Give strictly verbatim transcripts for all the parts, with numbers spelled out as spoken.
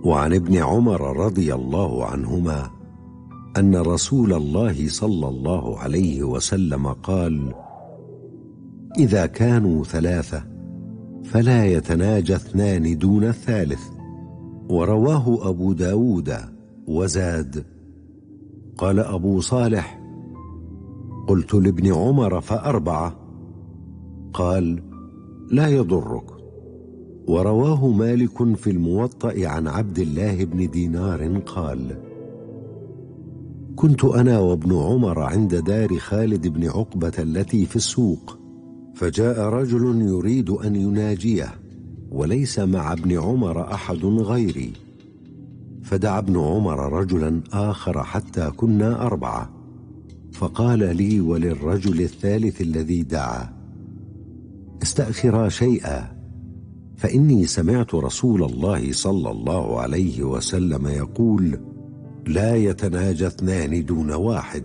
وعن ابن عمر رضي الله عنهما أن رسول الله صلى الله عليه وسلم قال: إذا كانوا ثلاثة فلا يتناجى اثنان دون الثالث. ورواه أبو داود وزاد: قال أبو صالح: قلت لابن عمر فأربعة، قال: لا يضرك. ورواه مالك في الموطأ عن عبد الله بن دينار قال: كنت أنا وابن عمر عند دار خالد بن عقبة التي في السوق، فجاء رجل يريد أن يناجيه وليس مع ابن عمر أحد غيري، فدعا ابن عمر رجلا آخر حتى كنا أربعة، فقال لي وللرجل الثالث الذي دعا: استأخرا شيئا، فإني سمعت رسول الله صلى الله عليه وسلم يقول: لا يتناجى اثنان دون واحد.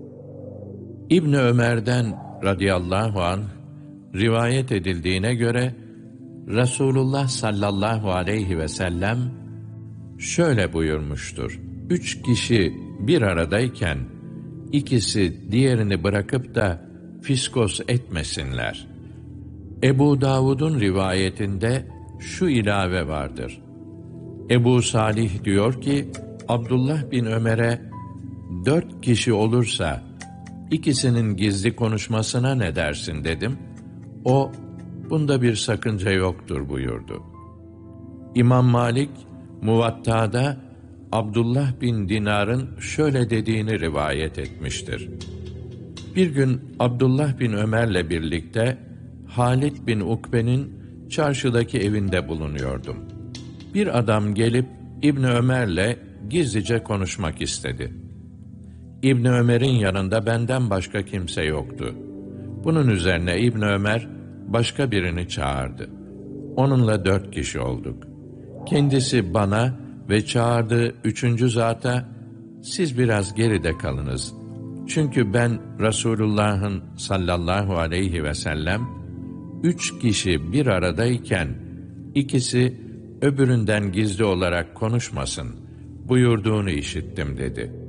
İbn Ömer'den radıyallahu anh rivayet edildiğine göre Resulullah sallallahu aleyhi ve sellem şöyle buyurmuştur: Üç kişi bir aradayken ikisi diğerini bırakıp da fiskos etmesinler. Ebu Davud'un rivayetinde şu ilave vardır: Ebu Salih diyor ki, Abdullah bin Ömer'e dört kişi olursa ikisinin gizli konuşmasına ne dersin dedim. O, bunda bir sakınca yoktur buyurdu. İmam Malik, Muvatta'da Abdullah bin Dinar'ın şöyle dediğini rivayet etmiştir: Bir gün Abdullah bin Ömer'le birlikte Halid bin Ukbe'nin çarşıdaki evinde bulunuyordum. Bir adam gelip İbn Ömer'le gizlice konuşmak istedi. İbn Ömer'in yanında benden başka kimse yoktu. Bunun üzerine İbn Ömer başka birini çağırdı. Onunla dört kişi olduk. Kendisi bana ve çağırdığı üçüncü zata, siz biraz geride kalınız. Çünkü ben Resulullah'ın sallallahu aleyhi ve sellem üç kişi bir aradayken ikisi öbüründen gizli olarak konuşmasın buyurduğunu işittim dedi.